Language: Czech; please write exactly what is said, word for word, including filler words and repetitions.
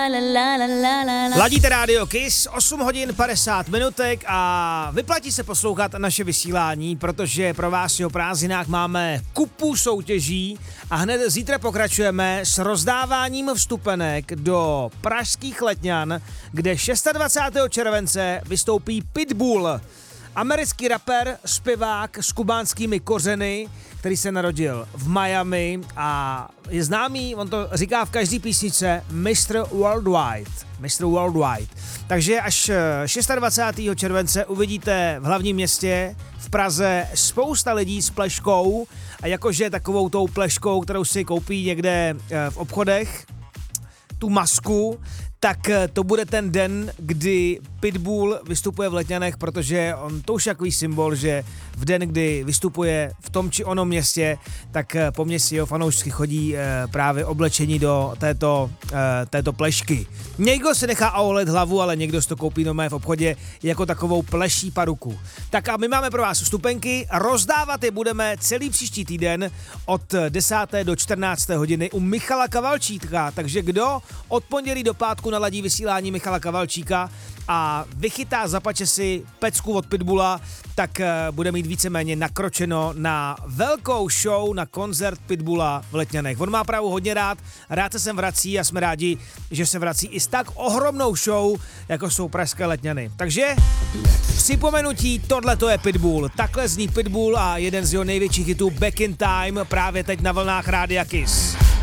Ladíte rádio Kiss, osm hodin padesát minutek a vyplatí se poslouchat naše vysílání, protože pro vás o prázdninách máme kupu soutěží a hned zítra pokračujeme s rozdáváním vstupenek do pražských Letňan, kde dvacátého šestého července vystoupí Pitbull, americký rapper, zpěvák s kubánskými kořeny, který se narodil v Miami a je známý, on to říká v každé písničce, mister Worldwide. mister Worldwide. Takže až dvacátého šestého července uvidíte v hlavním městě v Praze spousta lidí s pleškou a jakože takovou tou pleškou, kterou si koupí někde v obchodech, tu masku, tak to bude ten den, kdy Pitbull vystupuje v Letňanech, protože on to už je takový symbol, že v den, kdy vystupuje v tom či onom městě, tak po městě jeho fanoušci chodí právě oblečení do této, této plešky. Někdo se nechá aolet hlavu, ale někdo si to koupí doma v obchodě jako takovou pleší paruku. Tak a my máme pro vás vstupenky, rozdávat je budeme celý příští týden od desáté do čtrnácté hodiny u Michala Kavalčíka, takže kdo od pondělí do pátku naladí vysílání Michala Kavalčíka a vychytá zapače si pecku od Pitbulla, tak bude mít víceméně nakročeno na velkou show, na koncert Pitbulla v Letňanech. On má právo hodně rád, rád se sem vrací a jsme rádi, že se vrací i s tak ohromnou show, jako jsou pražské Letňany. Takže připomenutí, tohle to je Pitbull. Takhle zní Pitbull a jeden z jeho největších hitů Back in Time právě teď na vlnách Rádia Kiss.